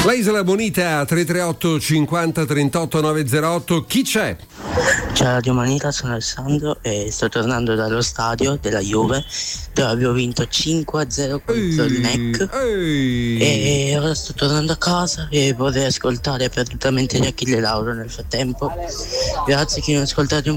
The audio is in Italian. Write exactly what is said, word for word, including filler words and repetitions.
La Isola Bonita, tre tre otto cinquanta trentotto novecentotto, chi c'è? Ciao Radio Manita, sono Alessandro e sto tornando dallo stadio della Juve dove avevo vinto cinque a zero contro il N E C e ora sto tornando a casa e vorrei ascoltare perdutamente gli Achille Lauro nel frattempo. Grazie che mi ascoltate un